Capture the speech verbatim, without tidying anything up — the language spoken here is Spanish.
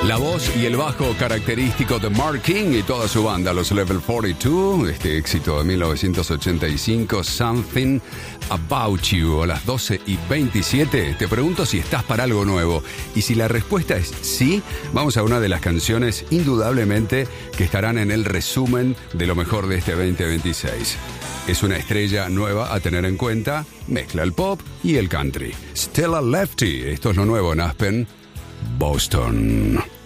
La voz y el bajo característico de Mark King y toda su banda, los Level cuarenta y dos, este éxito de mil novecientos ochenta y cinco, Something About You. A las doce y veintisiete te pregunto si estás para algo nuevo. Y si la respuesta es sí, vamos a una de las canciones indudablemente que estarán en el resumen de lo mejor de este veinte veintiséis. Es una estrella nueva a tener en cuenta, mezcla el pop y el country. Stella Lefty, esto es lo nuevo en Aspen, Boston.